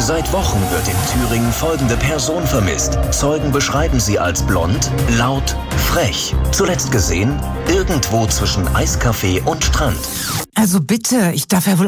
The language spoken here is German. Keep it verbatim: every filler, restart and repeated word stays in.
Seit Wochen wird in Thüringen folgende Person vermisst. Zeugen beschreiben sie als blond, laut, frech. Zuletzt gesehen irgendwo zwischen Eiskaffee und Strand. Also bitte, ich darf ja wohl